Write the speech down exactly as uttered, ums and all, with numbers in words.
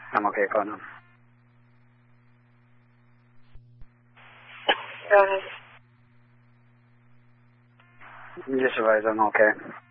I'm okay, Connor. Go ahead. Just advise I'm okay.